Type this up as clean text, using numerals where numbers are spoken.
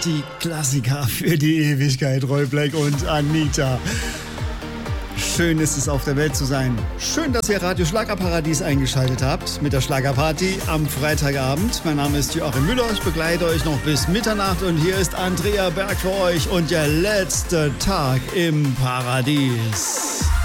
Die Klassiker für die Ewigkeit, Roy Black und Anita. Schön ist es, auf der Welt zu sein. Schön, dass ihr Radio Schlagerparadies eingeschaltet habt mit der Schlagerparty am Freitagabend. Mein Name ist Joachim Müller, ich begleite euch noch bis Mitternacht und hier ist Andrea Berg für euch und der letzte Tag im Paradies.